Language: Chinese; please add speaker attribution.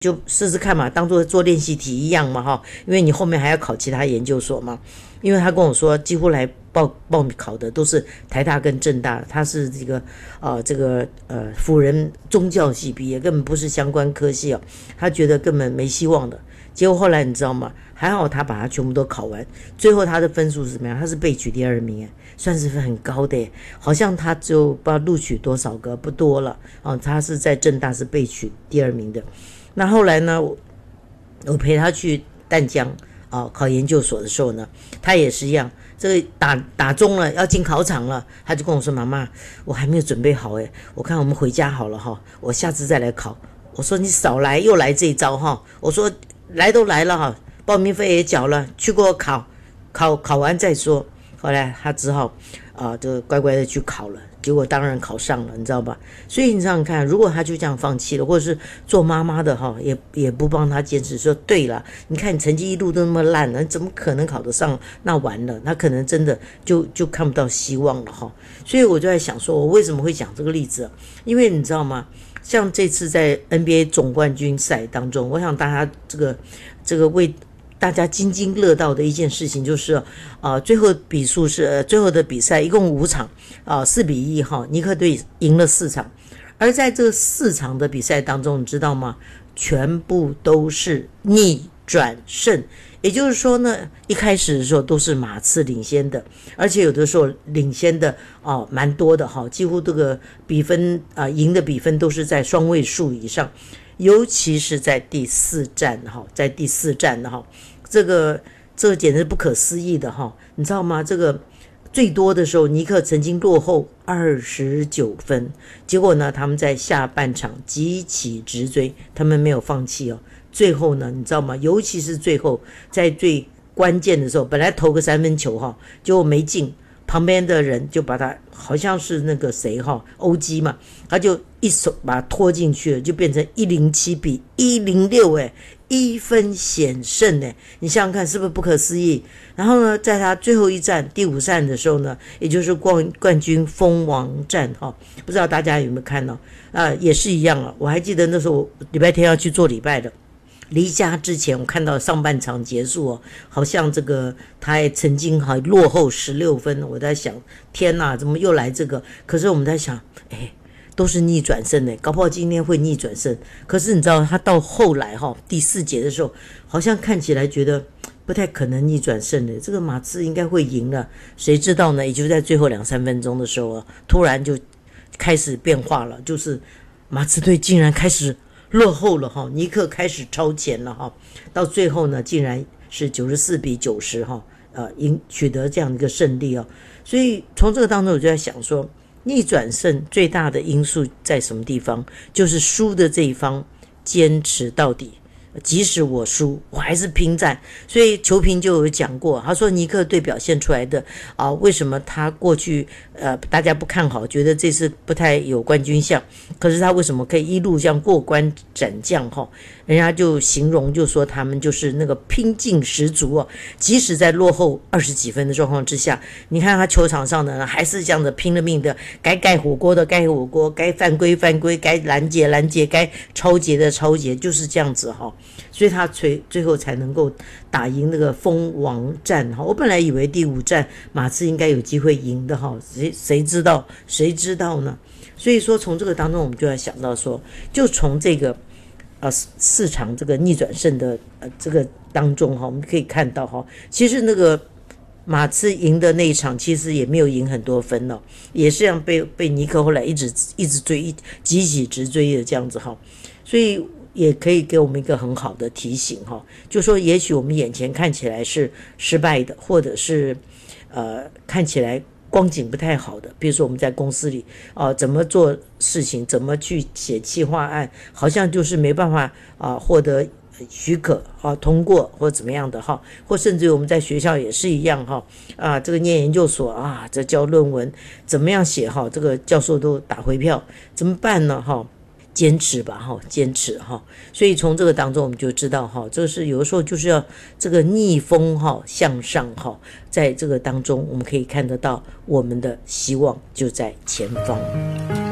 Speaker 1: 就试试看嘛，当做做练习题一样嘛哈，因为你后面还要考其他研究所嘛。因为他跟我说，几乎来报考的都是台大跟政大，他是这个辅仁宗教系毕业，根本不是相关科系哦，他觉得根本没希望的。结果后来你知道吗？还好他把它全部都考完，最后他的分数是怎么样？他是被取第2名，算是很高的耶，好像他只有不知道录取多少个，不多了哦。他是在政大是被取第2名的。那后来呢，我陪他去淡江考研究所的时候呢，他也是一样，这个打钟了，要进考场了，他就跟我说：“妈妈，我还没有准备好诶，我看我们回家好了哈，我下次再来考。”我说：“你少来，又来这一招哈。”我说：“来都来了哈，报名费也缴了，去给我考完再说。”后来他只好就乖乖的去考了，结果当然考上了，你知道吧？所以你想想看，如果他就这样放弃了，或者是做妈妈的哈，也不帮他坚持，说对了，你看你成绩一路都那么烂了，怎么可能考得上？那完了，他可能真的就看不到希望了哈。所以我就在想说，我为什么会讲这个例子？因为你知道吗？像这次在 NBA 总冠军赛当中，我想大家这个为大家津津乐道的一件事情就是最后比数是最后的比赛一共5场4-1哈，尼克队赢了4场，而在这4场的比赛当中，你知道吗？全部都是逆转胜，也就是说呢，一开始的时候都是马刺领先的，而且有的时候领先的蛮多的哈，几乎这个比分赢的比分都是在双位数以上，尤其是在第4战哈，这个简直不可思议的哈，你知道吗？这个最多的时候，尼克曾经落后29分，结果呢，他们在下半场急起直追，他们没有放弃哦。最后呢，你知道吗？尤其是最后在最关键的时候，本来投个3分球哈，结果没进，旁边的人就把他好像是那个谁哈，欧基嘛，他就一手把他拖进去了，就变成107比1061分险胜你想想看是不是不可思议？然后呢，在他最后一战第5战的时候呢，也就是冠军封王战不知道大家有没有看到也是一样了。我还记得那时候礼拜天要去做礼拜的，离家之前我看到上半场结束好像这个他也曾经落后16分，我在想天哪，怎么又来这个？可是我们在想都是逆转胜搞不好今天会逆转胜。可是你知道他到后来第4节的时候，好像看起来觉得不太可能逆转胜的，这个马刺应该会赢了。谁知道呢？也就在最后2-3分钟的时候突然就开始变化了，就是马刺队竟然开始落后了尼克开始超前了到最后呢，竟然是94比90取得这样一个胜利所以从这个当中我就在想说，逆转胜最大的因素在什么地方？就是输的这一方坚持到底，即使我输我还是拼战。所以球评就有讲过，他说尼克队表现出来的为什么他过去大家不看好，觉得这次不太有冠军相，可是他为什么可以一路这样过关斩将人家就形容就说他们就是那个拼劲十足即使在落后20几分的状况之下，你看他球场上的还是这样的拼了命的，该盖火锅的盖火锅，该犯规犯规，该拦截拦截，该抄截的抄截，就是这样子所以他最后才能够打赢那个封王战我本来以为第5战马刺应该有机会赢的谁知道呢？所以说从这个当中我们就要想到说，就从这个4场这个逆转胜的这个当中我们可以看到其实那个马刺赢的那一场其实也没有赢很多分也是这样被尼克后来一直追，急起直追的这样子所以也可以给我们一个很好的提醒就说也许我们眼前看起来是失败的，或者是看起来光景不太好的，比如说我们在公司里怎么做事情，怎么去写企划案，好像就是没办法获得许可通过或怎么样的或甚至于我们在学校也是一样这个念研究所这教论文怎么样写这个教授都打回票，怎么办呢坚持吧坚持所以从这个当中我们就知道这个是有的时候就是要这个逆风向上在这个当中我们可以看得到我们的希望就在前方。